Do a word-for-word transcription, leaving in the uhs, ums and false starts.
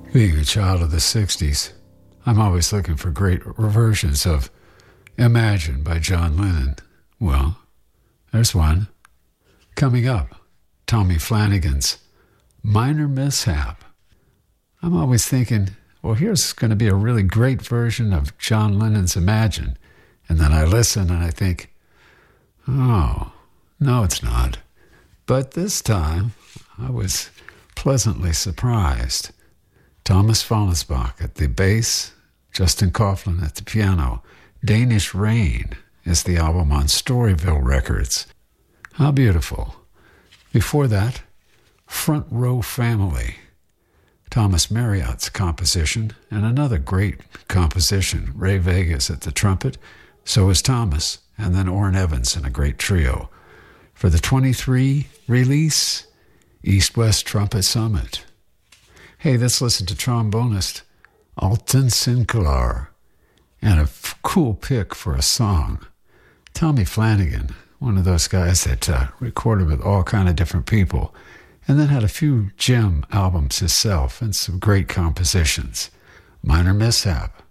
Being a child of the sixties, I'm always looking for great reversions of Imagine by John Lennon. Well, there's one. Coming up, Tommy Flanagan's Minor Mishap. I'm always thinking, well, here's going to be a really great version of John Lennon's Imagine. And then I listen and I think, oh, no, it's not. But this time, I was pleasantly surprised. Thomas Fallenbach at the bass, Justin Coughlin at the piano. Danish Rain is the album on Storyville Records. How beautiful. Before that, Front Row Family, Thomas Marriott's composition, and another great composition, Ray Vegas at the trumpet, so is Thomas, and then Orrin Evans in a great trio. For the twenty-three release, East-West Trumpet Summit. Hey, let's listen to trombonist Alton Sinclair, and a f- cool pick for a song. Tommy Flanagan, one of those guys that uh, recorded with all kind of different people, and then had a few gem albums himself and some great compositions. Minor Mishap.